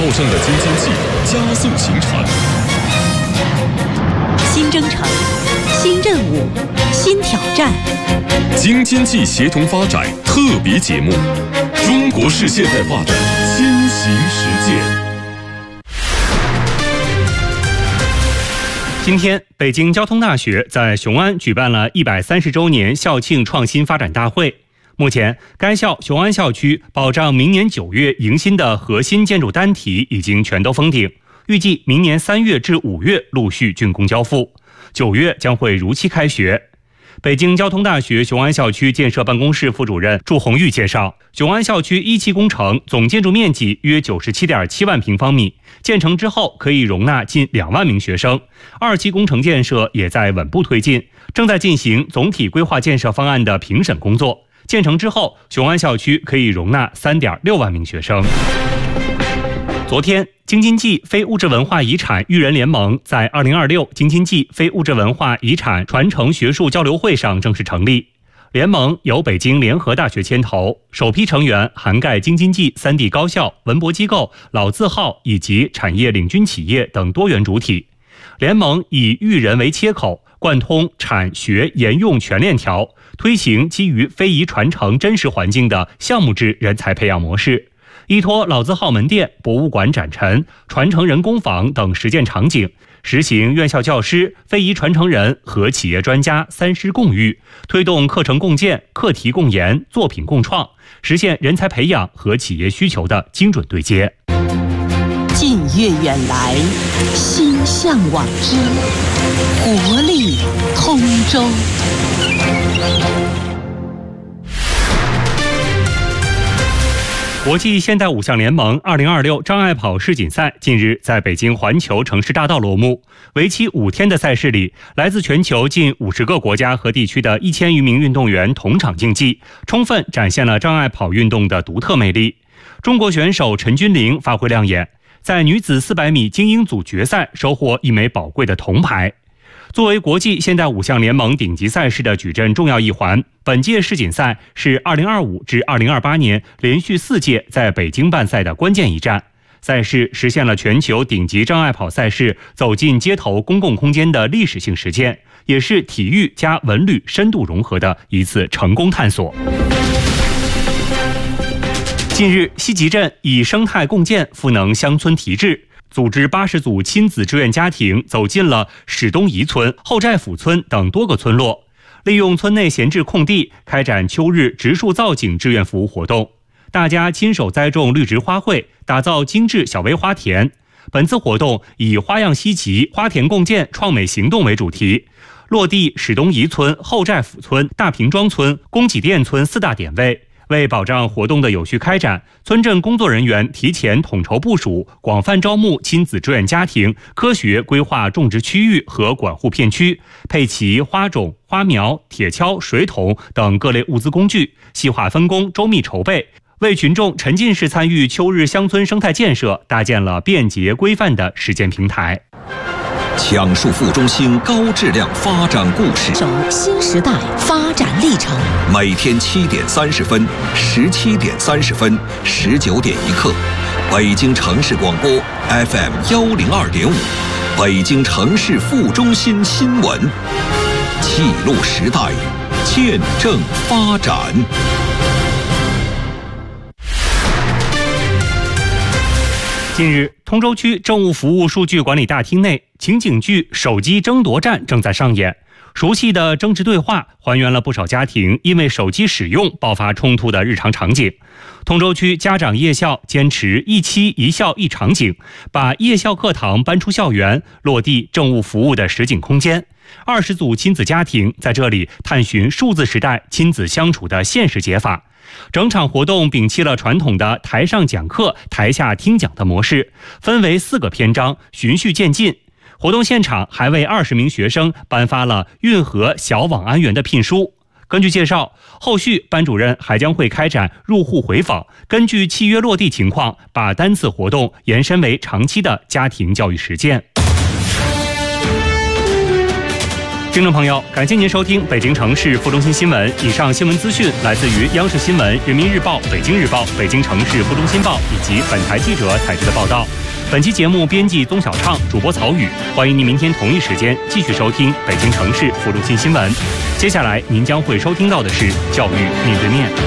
上的京津冀加速形成。 新征程，新任务，新挑战。 京津冀协同发展特别节目，中国式现代化的先行实践。 今天，北京交通大学在雄安举办了130周年校庆创新发展大会。目前，该校雄安校区保障明年9月迎新的核心建筑单体已经全都封顶，预计明年3月至5月陆续竣工交付，9月将会如期开学。北京交通大学雄安校区建设办公室副主任祝红玉介绍，雄安校区1期工程总建筑面积约97.7万平方米，建成之后可以容纳近2万名学生。2期工程建设也在稳步推进，正在进行总体规划建设方案的评审工作。建成之后，雄安校区可以容纳3.6万名学生。昨天，京津冀非物质文化遗产育人联盟在2026京津冀非物质文化遗产传承学术交流会上正式成立。联盟由北京联合大学牵头，首批成员涵盖京津冀3地高校、文博机构、老字号以及产业领军企业等多元主体。联盟以育人为切口，贯通产学研用全链条，推行基于非遗传承真实环境的项目制人才培养模式，依托老字号门店、博物馆展陈、传承人工坊等实践场景，实行院校教师、非遗传承人和企业专家3师共育，推动课程共建、课题共研、作品共创，实现人才培养和企业需求的精准对接。 近越远来，心向往之，活力通州。 国际现代五项联盟2026障碍跑世锦赛近日在北京环球城市大道落幕。为期5天的赛事里，来自全球近50个国家和地区的1000余名运动员同场竞技，充分展现了障碍跑运动的独特魅力。中国选手陈君玲发挥亮眼，在女子400米精英组决赛收获1枚宝贵的铜牌。作为国际现代五项联盟顶级赛事的矩阵重要一环，本届世锦赛是2025至2028年连续4届在北京办赛的关键一战。赛事实现了全球顶级障碍跑赛事走进街头公共空间的历史性实践，也是体育加文旅深度融合的一次成功探索。近日，西集镇以生态共建赋能乡村提质，组织80组亲子志愿家庭走进了史东遗村、后寨府村等多个村落，利用村内闲置空地开展秋日植树造景志愿服务活动。大家亲手栽种绿植花卉，打造精致小微花田。本次活动以花样稀奇、花田共建、创美行动为主题，落地史东遗村、后寨府村、大平庄村、宫脊店村4大点位。为保障活动的有序开展，村镇工作人员提前统筹部署，广泛招募亲子志愿家庭，科学规划种植区域和管护片区，配齐花种、花苗、铁锹、水桶等各类物资工具，细化分工，周密筹备，为群众沉浸式参与秋日乡村生态建设搭建了便捷规范的实践平台。 讲述副中心高质量发展故事， 走新时代发展历程。 每天7点30分、17点30分、19点1刻，北京城市广播 FM102.5，北京城市副中心新闻，记录时代，见证发展。 近日，通州区政务服务数据管理大厅内，情景剧手机争夺战正在上演。熟悉的争执对话还原了不少家庭因为手机使用爆发冲突的日常场景。通州区家长夜校坚持一期一校一场景，把夜校课堂搬出校园，落地政务服务的实景空间。20组亲子家庭在这里探寻数字时代亲子相处的现实解法。整场活动摒弃了传统的台上讲课、台下听讲的模式，分为4个篇章，循序渐进。活动现场还为20名学生颁发了运河小网安员的聘书。根据介绍，后续班主任还将会开展入户回访，根据契约落地情况，把单次活动延伸为长期的家庭教育实践。 听众朋友，感谢您收听北京城市副中心新闻。以上新闻资讯来自于央视新闻、人民日报、北京日报、北京城市副中心报以及本台记者采集的报道。本期节目编辑宗小畅，主播曹宇。欢迎您明天同一时间继续收听北京城市副中心新闻。接下来您将会收听到的是教育面对面。